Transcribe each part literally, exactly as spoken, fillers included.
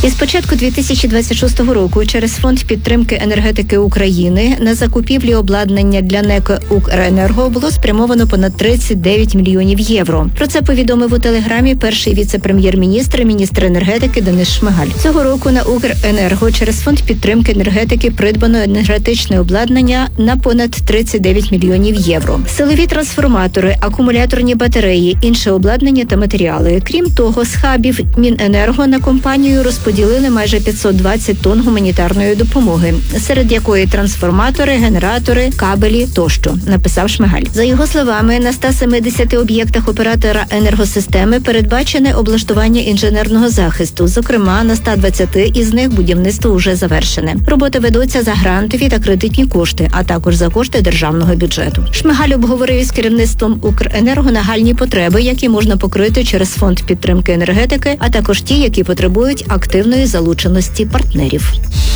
Із початку дві тисячі двадцять шостого року через Фонд підтримки енергетики України на закупівлі обладнання для НЕК «Укренерго» було спрямовано понад тридцять дев'ять мільйонів євро. Про це повідомив у телеграмі перший віце-прем'єр-міністр, міністр енергетики Денис Шмигаль. Цього року на «Укренерго» через Фонд підтримки енергетики придбано енергетичне обладнання на понад тридцять дев'ять мільйонів євро. Силові трансформатори, акумуляторні батареї, інше обладнання та матеріали. Крім того, з хабів Міненерго на компанію розподілили майже п'ятсот двадцять тонн гуманітарної допомоги, серед якої трансформатори, генератори, кабелі тощо, написав Шмигаль. За його словами, на ста семидесяти об'єктах оператора енергосистеми передбачене облаштування інженерного захисту. Зокрема, на ста двадцяти із них будівництво вже завершене. Роботи ведуться за грантові та кредитні кошти, а також за кошти державного бюджету. Шмигаль обговорив із керівництвом «Укренерго» нагальні потреби, які можна покрити через Фонд підтримки енергетики, а також ті, які потребують активної залученості партнерів.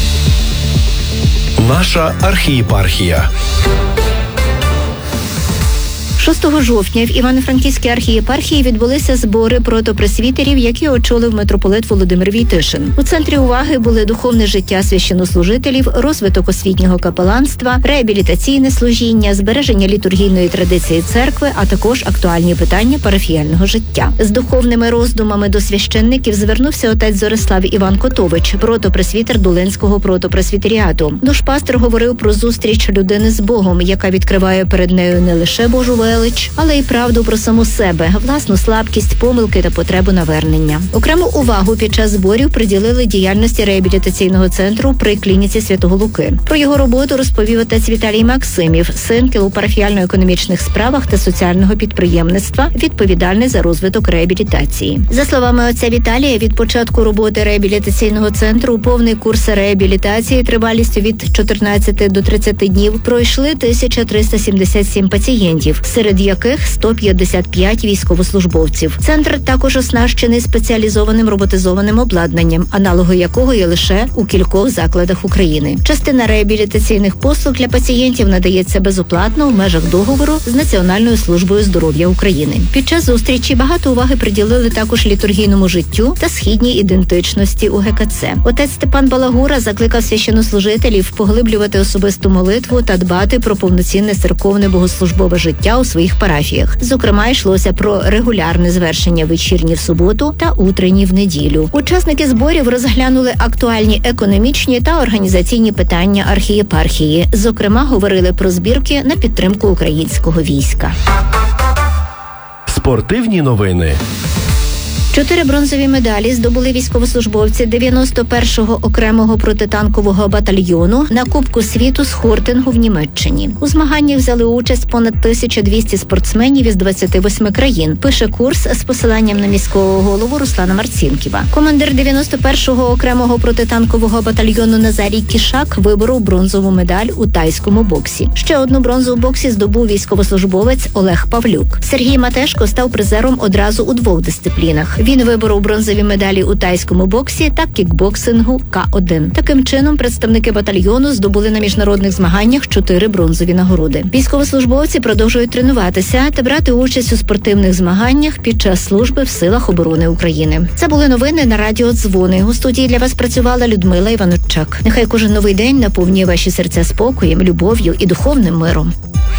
Наша архієпархія. шостого жовтня в Івано-Франківській архієпархії відбулися збори протопресвітерів, які очолив митрополит Володимир Війтишин. У центрі уваги були духовне життя священнослужителів, розвиток освітнього капеланства, реабілітаційне служіння, збереження літургійної традиції церкви, а також актуальні питання парафіяльного життя. З духовними роздумами до священників звернувся отець Зорислав Іван Котович, протопресвітер Долинського протопресвітеріату. Душпастер говорив про зустріч людини з Богом, яка відкриває перед нею не лише Божу велич, але й правду про саму себе, власну слабкість, помилки та потребу навернення. Окрему увагу під час зборів приділили діяльності реабілітаційного центру при клініці Святого Луки. Про його роботу розповів отець Віталій Максимів, син у парафіяльно-економічних справах та соціального підприємництва, відповідальний за розвиток реабілітації. За словами отця Віталія, від початку роботи реабілітаційного центру повний курс реабілітації тривалістю від чотирнадцяти до тридцяти днів пройшли тисяча триста сімдесят сім пацієнтів, серед яких сто п'ятдесят п'ять військовослужбовців. Центр також оснащений спеціалізованим роботизованим обладнанням, аналоги якого є лише у кількох закладах України. Частина реабілітаційних послуг для пацієнтів надається безоплатно в межах договору з Національною службою здоров'я України. Під час зустрічі багато уваги приділили також літургійному життю та східній ідентичності у ГКЦ. Отець Степан Балагура закликав священнослужителів поглиблювати особисту молитву та дбати про повноцінне церковне богослужбове життя у своїх парафіях. Зокрема, йшлося про регулярне звершення вечірні в суботу та утренні в неділю. Учасники зборів розглянули актуальні економічні та організаційні питання архієпархії. Зокрема, говорили про збірки на підтримку українського війська. Спортивні новини. Чотири бронзові медалі здобули військовослужбовці дев'яносто першого окремого протитанкового батальйону на Кубку світу з хортингу в Німеччині. У змаганнях взяли участь понад тисяча двісті спортсменів із двадцяти восьми країн, пише Курс з посиланням на міського голову Руслана Марцінківа. Командир дев'яносто першого окремого протитанкового батальйону Назарій Кішак виборов бронзову медаль у тайському боксі. Ще одну бронзу у боксі здобув військовослужбовець Олег Павлюк. Сергій Матешко став призером одразу у двох дисциплінах. Він виборов бронзові медалі у тайському боксі та кікбоксингу Ка один. Таким чином, представники батальйону здобули на міжнародних змаганнях чотири бронзові нагороди. Військовослужбовці продовжують тренуватися та брати участь у спортивних змаганнях під час служби в силах оборони України. Це були новини на радіо «Дзвони». У студії для вас працювала Людмила Іваночак. Нехай кожен новий день наповнює ваші серця спокоєм, любов'ю і духовним миром.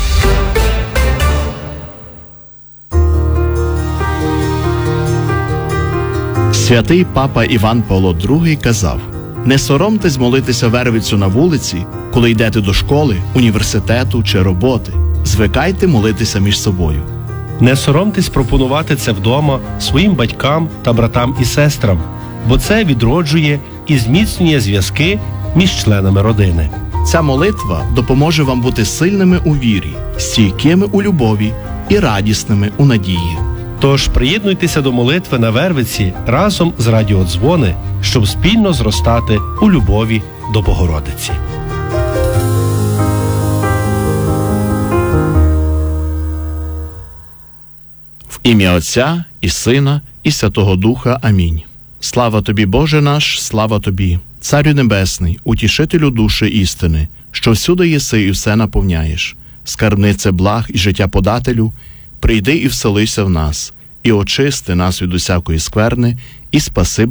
Святий папа Іван Павло другий казав: «Не соромтесь молитися вервицю на вулиці, коли йдете до школи, університету чи роботи. Звикайте молитися між собою». Не соромтесь пропонувати це вдома своїм батькам та братам і сестрам, бо це відроджує і зміцнює зв'язки між членами родини. Ця молитва допоможе вам бути сильними у вірі, стійкими у любові і радісними у надії. Тож приєднуйтеся до молитви на Вервиці разом з Радіо Дзвони, щоб спільно зростати у любові до Богородиці. В ім'я Отця і Сина і Святого Духа. Амінь. Слава тобі, Боже наш, слава тобі, Царю Небесний, утішителю душі істини, що всюди єси і все наповняєш. Скарбнице благ і життя подателю, прийди і вселися в нас, і очисти нас від усякої скверни, і спаси